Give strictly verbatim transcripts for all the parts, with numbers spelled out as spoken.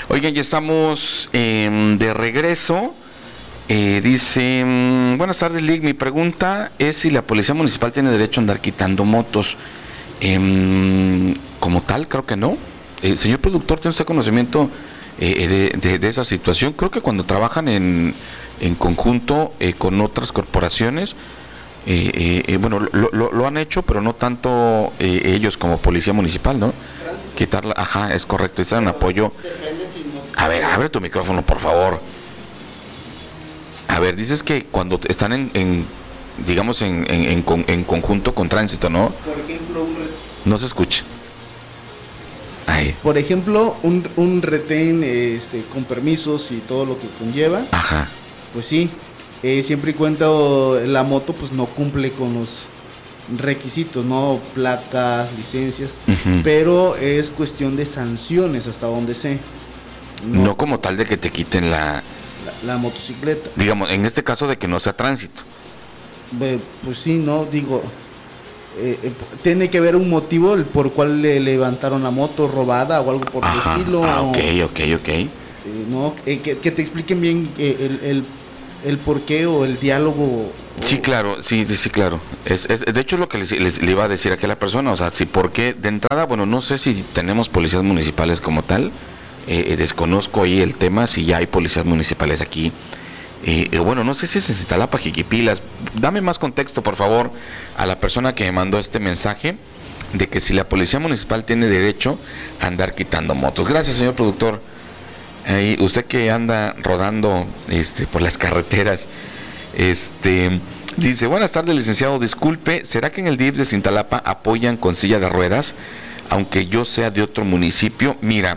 Oigan, ya estamos eh, de regreso. Eh, dice, mm, buenas tardes, Lick. Mi pregunta es si la policía municipal tiene derecho a andar quitando motos. Eh, como tal, creo que no. Eh, señor productor, ¿tiene usted conocimiento eh, de, de, de esa situación? Creo que cuando trabajan en, en conjunto eh, con otras corporaciones, eh, eh, eh, bueno, lo, lo, lo han hecho, pero no tanto eh, ellos como policía municipal, ¿no? Quitarla, ajá, es correcto, es un apoyo. A ver, abre tu micrófono, por favor. A ver, dices que cuando están en, en digamos, en, en, en, en conjunto con tránsito, ¿no? Por ejemplo, un retén. No se escucha. Ahí. Por ejemplo, un, un retén este, con permisos y todo lo que conlleva. Ajá. Pues sí, eh, siempre y cuando la moto pues no cumple con los requisitos, no placas, licencias, uh-huh. Pero es cuestión de sanciones hasta donde sé. No, no como tal de que te quiten la... La, la motocicleta. Digamos, en este caso de que no sea tránsito. Eh, pues sí, no, digo, eh, eh, tiene que haber un motivo el por cual le levantaron la moto robada o algo por el estilo. Ah, ok, ok, ok. Eh, no, eh, que, que te expliquen bien eh, el, el, el por qué o el diálogo. Sí, o... claro, sí, sí, claro. Es, es, de hecho, es lo que les, les, le iba a decir aquí a la persona, o sea, sí, porque de entrada, bueno, no sé si tenemos policías municipales como tal. Eh, desconozco ahí el tema, si ya hay policías municipales aquí. Eh, eh, bueno, no sé si es en Cintalapa, Jiquipilas. Dame más contexto, por favor, a la persona que me mandó este mensaje de que si la policía municipal tiene derecho a andar quitando motos. Gracias, señor productor. Eh, usted que anda rodando este, por las carreteras, este, dice, buenas tardes, licenciado, disculpe, ¿será que en el D I F de Cintalapa apoyan con silla de ruedas, aunque yo sea de otro municipio? Mira,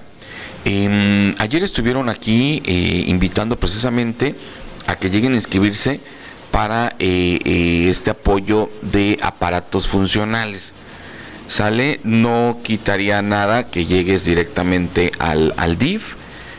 Eh, ayer estuvieron aquí eh, invitando precisamente a que lleguen a inscribirse para eh, eh, este apoyo de aparatos funcionales. Sale, no quitaría nada que llegues directamente al, al D I F.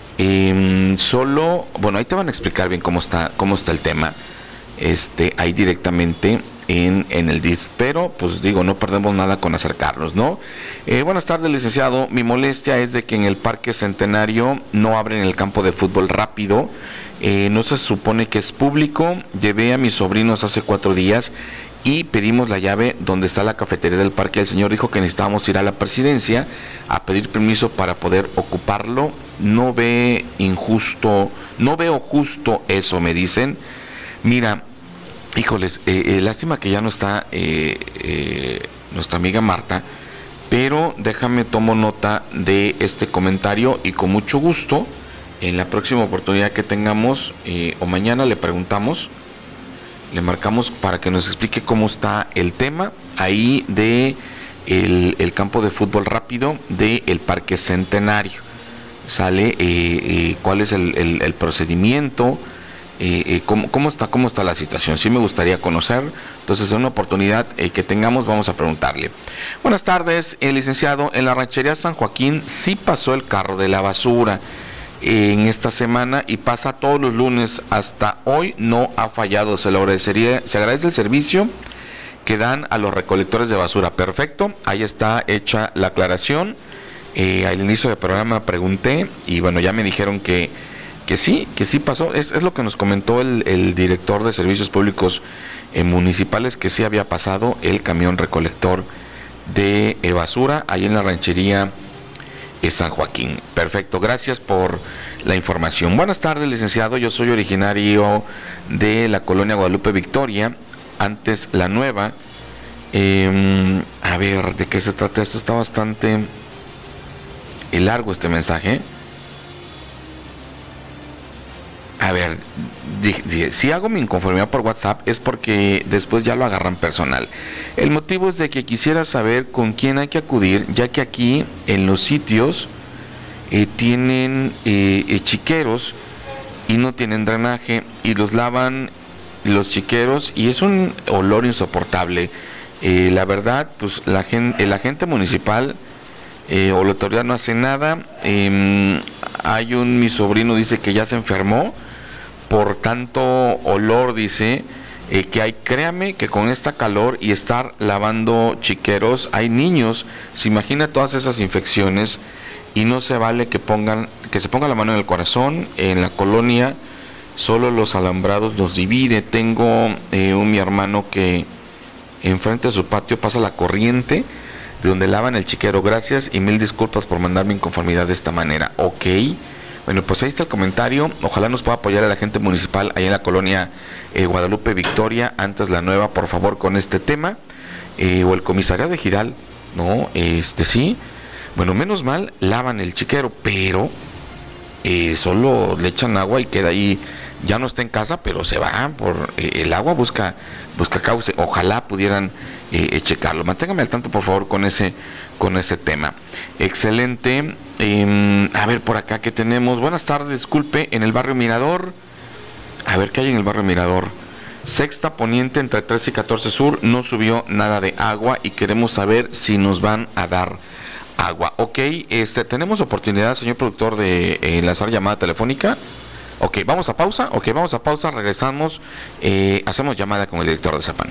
Eh, solo, bueno, ahí te van a explicar bien cómo está, cómo está el tema. Este, ahí directamente en, en el D I F, pero pues digo, no perdemos nada con acercarnos, ¿no? Eh, buenas tardes, licenciado. Mi molestia es de que en el Parque Centenario no abren el campo de fútbol rápido. Eh, no se supone que es público. Llevé a mis sobrinos hace cuatro días y pedimos la llave donde está la cafetería del parque. El señor dijo que necesitábamos ir a la presidencia a pedir permiso para poder ocuparlo. No ve injusto, no veo justo eso, me dicen. Mira, híjoles, eh, eh, lástima que ya no está eh, eh, nuestra amiga Marta, pero déjame tomo nota de este comentario y con mucho gusto, en la próxima oportunidad que tengamos, eh, o mañana le preguntamos, le marcamos para que nos explique cómo está el tema ahí de el, el campo de fútbol rápido del Parque Centenario. Sale eh, eh, cuál es el, el, el procedimiento. Eh, eh, ¿cómo, cómo está cómo está la situación? Sí me gustaría conocer. Entonces, en una oportunidad eh, que tengamos, vamos a preguntarle. Buenas tardes, el licenciado. En la ranchería San Joaquín sí pasó el carro de la basura eh, en esta semana y pasa todos los lunes. Hasta hoy no ha fallado. Se le agradecería, se agradece el servicio que dan a los recolectores de basura. Perfecto, ahí está hecha la aclaración. Eh, al inicio del programa pregunté y bueno, ya me dijeron que que sí, que sí pasó, es, es lo que nos comentó el, el director de servicios públicos eh, municipales, que sí había pasado el camión recolector de eh, basura ahí en la ranchería eh, San Joaquín. Perfecto, gracias por la información. Buenas tardes, licenciado, yo soy originario de la colonia Guadalupe Victoria, antes La Nueva. Eh, a ver, ¿de qué se trata? Esto está bastante eh, largo este mensaje. A ver, di, di, si hago mi inconformidad por WhatsApp es porque después ya lo agarran personal. El motivo es de que quisiera saber con quién hay que acudir, ya que aquí en los sitios eh, tienen eh, eh, chiqueros y no tienen drenaje y los lavan los chiqueros y es un olor insoportable. Eh, la verdad, pues la gente, el agente municipal eh, o la autoridad no hace nada. Eh, hay un, mi sobrino dice que ya se enfermó por tanto olor, dice, eh, que hay, créame que con esta calor y estar lavando chiqueros, hay niños, se imagina todas esas infecciones, y no se vale que pongan, que se ponga la mano en el corazón. En la colonia solo los alambrados nos divide. Tengo eh, un mi hermano que enfrente de su patio pasa la corriente de donde lavan el chiquero. Gracias y mil disculpas por mandarme inconformidad de esta manera. Ok, bueno, pues ahí está el comentario. Ojalá nos pueda apoyar el agente municipal ahí en la colonia eh, Guadalupe Victoria, antes la nueva, por favor, con este tema, eh, o el comisariado de Giral, no, este sí, bueno, menos mal lavan el chiquero, pero eh, solo le echan agua y queda ahí. Ya no está en casa, pero se va por eh, el agua, busca busca cauce. Ojalá pudieran eh, checarlo. Manténgame al tanto, por favor, con ese con ese tema. Excelente. Eh, a ver, por acá que tenemos. Buenas tardes, disculpe, en el barrio Mirador. A ver, ¿qué hay en el barrio Mirador? Sexta Poniente, entre trece y catorce Sur, no subió nada de agua y queremos saber si nos van a dar agua. Ok, este, tenemos oportunidad, señor productor, de eh, enlazar llamada telefónica. Ok, vamos a pausa, ok, vamos a pausa, regresamos, eh, hacemos llamada con el director de Zapan.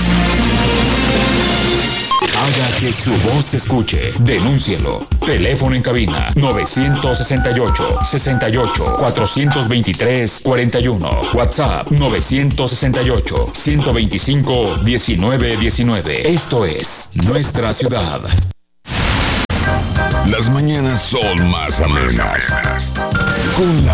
Haga que su voz se escuche, denúncielo. Teléfono en cabina novecientos sesenta y ocho, sesenta y ocho, cuatrocientos veintitrés, cuarenta y uno. WhatsApp novecientos sesenta y ocho, ciento veinticinco, diecinueve diecinueve. Esto es Nuestra Ciudad. Las mañanas son más amenas con la